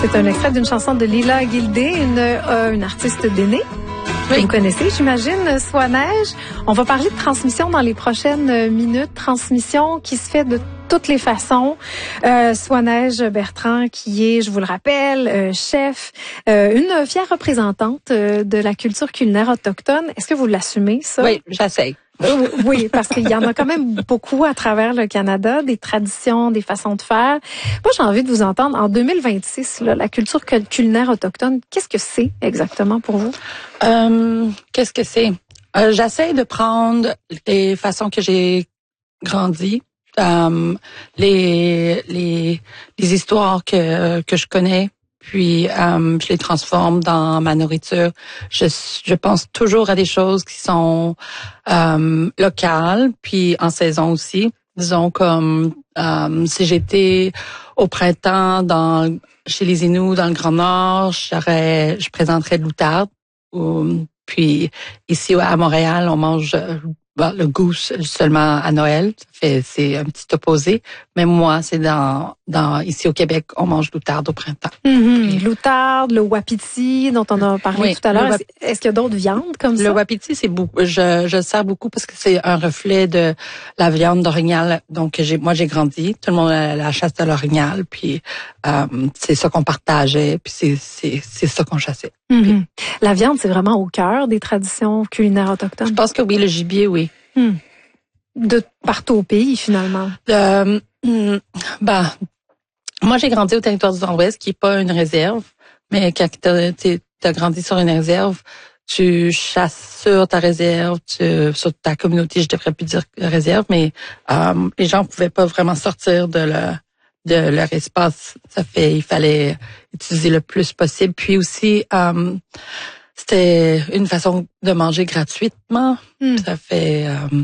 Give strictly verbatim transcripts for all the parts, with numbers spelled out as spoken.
C'est un extrait d'une chanson de Lila Gildé, une, euh, une artiste d'aînée. Oui. Vous connaissez, j'imagine, Soit Neige. On va parler de transmission dans les prochaines minutes. Transmission qui se fait de toutes les façons. Euh, Soit Neige Bertrand, qui est, je vous le rappelle, euh, chef, euh, une fière représentante euh, de la culture culinaire autochtone. Est-ce que vous l'assumez, ça? Oui, j'essaie. Euh, oui, parce qu'il y en a quand même beaucoup à travers le Canada, des traditions, des façons de faire. Moi, j'ai envie de vous entendre. En deux mille vingt-six, là, la culture culinaire autochtone, qu'est-ce que c'est exactement pour vous? Euh, qu'est-ce que c'est? Euh, j'essaie de prendre les façons que j'ai grandi, euh, les, les, les histoires que, que je connais, puis euh, je les transforme dans ma nourriture. Je, je pense toujours à des choses qui sont euh, locales, puis en saison aussi. Disons comme euh, si j'étais au printemps dans chez les Inuits dans le Grand Nord, j'aurais, je présenterais de l'outarde. Ou, puis ici à Montréal, on mange Bon, le goose seulement à Noël, ça fait c'est un petit opposé. Mais moi, c'est dans dans ici au Québec, on mange l'outarde au printemps. Mm-hmm. L'outarde, le wapiti dont on a parlé oui, tout à l'heure. Wap... Est-ce qu'il y a d'autres viandes comme le ça? Le wapiti, c'est beaucoup. Je je le sers beaucoup parce que c'est un reflet de la viande d'orignal. Donc j'ai moi j'ai grandi, tout le monde a la chasse de l'orignal, puis euh, c'est ça qu'on partageait, puis c'est c'est c'est ça qu'on chassait. Mm-hmm. Puis, la viande, c'est vraiment au cœur des traditions culinaires autochtones. Je pense que oui, le gibier, oui. Hmm. De partout au pays, finalement. Euh, ben, moi, j'ai grandi au territoire du Nord-Ouest, qui est pas une réserve, mais quand t'as, t'as grandi sur une réserve, tu chasses sur ta réserve, tu, sur ta communauté, je devrais plus dire réserve, mais euh, les gens pouvaient pas vraiment sortir de leur, de leur espace. Ça fait, il fallait utiliser le plus possible. Puis aussi, euh, c'était une façon de manger gratuitement. Mm. Ça fait, euh,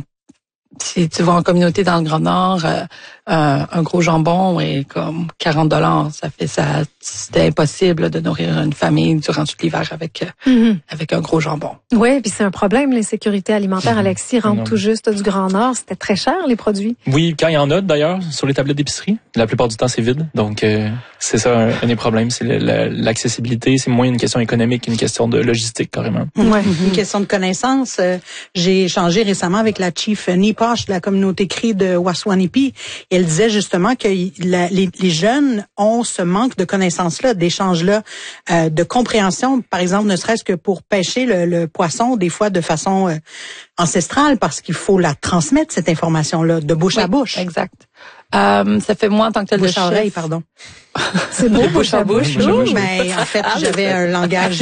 si tu vas en communauté dans le Grand Nord, euh, euh, un gros jambon est comme quarante dollars. Ça fait ça, c'était impossible de nourrir une famille durant tout l'hiver avec mm-hmm. avec un gros jambon. Oui, puis c'est un problème, l'insécurité alimentaire. Mm-hmm. Alexis rentre tout juste du Grand Nord. C'était très cher, les produits. Oui, quand il y en a d'ailleurs, sur les tablettes d'épicerie, la plupart du temps, c'est vide. Donc, euh, c'est ça un, un des problèmes. C'est le, la, l'accessibilité. C'est moins une question économique qu'une question de logistique, carrément. Ouais. Mm-hmm. Une question de connaissance. Euh, j'ai échangé récemment avec la chief Nipoche de la communauté Cree de Waswanipi. Elle disait justement que la, les, les jeunes ont ce manque de connaissances-là, d'échanges-là, euh, de compréhension, par exemple, ne serait-ce que pour pêcher le, le poisson, des fois de façon euh, ancestrale, parce qu'il faut la transmettre, cette information-là, de bouche oui, à bouche. Exact. Euh, ça fait moi en tant que bouche à oreille, pardon. C'est beau, bouche à bouche. bouche. Mais en fait, j'avais un langage.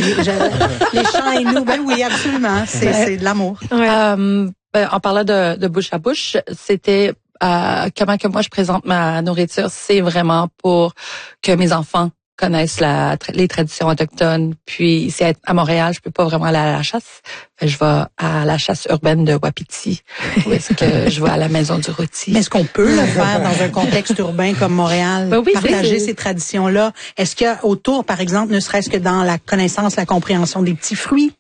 Les chants et nous, ben oui, absolument. C'est, c'est de l'amour. Ouais. Euh, ben, en parlant de, de bouche à bouche, c'était euh, comment que moi je présente ma nourriture, c'est vraiment pour que mes enfants connaissent la, les traditions autochtones. Puis ici à Montréal, je peux pas vraiment aller à la chasse. Je vais à la chasse urbaine de Wapiti. Ou est-ce que je vais à la maison du rôti? Mais est-ce qu'on peut le faire dans un contexte urbain comme Montréal? Ben oui, partager ces traditions-là? Est-ce qu'il y a autour, par exemple, ne serait-ce que dans la connaissance, la compréhension des petits fruits?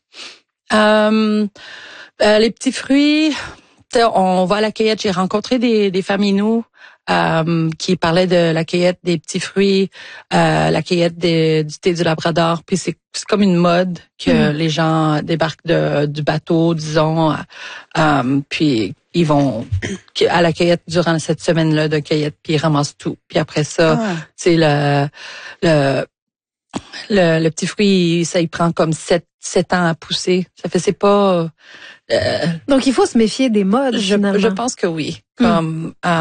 Euh, euh, les petits fruits, on va à la cueillette. J'ai rencontré des, des familles nous euh, qui parlaient de la cueillette des petits fruits, euh, la cueillette des, du thé du Labrador. Puis c'est, c'est comme une mode que mmh. les gens débarquent de, du bateau, disons, euh, puis ils vont à la cueillette durant cette semaine-là de cueillette, puis ils ramassent tout. Puis après ça, ah. c'est le le Le, le petit fruit, ça y prend comme sept, sept ans à pousser. Ça fait, c'est pas... Euh, Donc, il faut se méfier des modes, je, je pense que oui. Comme, hum. euh,